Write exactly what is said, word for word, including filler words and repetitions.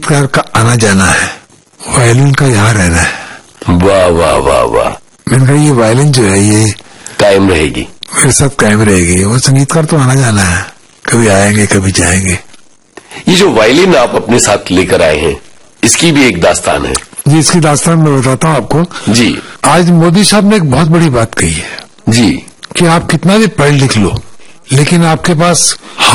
संगीतकार का आना जाना है, वायलिन का यहाँ रहना है। वाह वाह वाह वाह। मैंने कहा ये वायलिन जो है ये कायम रहेगी, मेरे साथ कायम रहेगी। वो संगीतकार तो आना जाना है, कभी आएंगे कभी जाएंगे। ये जो वायलिन आप अपने साथ लेकर आए हैं, इसकी भी एक दास्तान है। जी, इसकी दास्तान मैं बताता हूँ आपको। जी। आज मोदी साहब ने एक बहुत बड़ी बात कही है जी, कि आप कितना भी पढ़ लिख लो, लेकिन आपके पास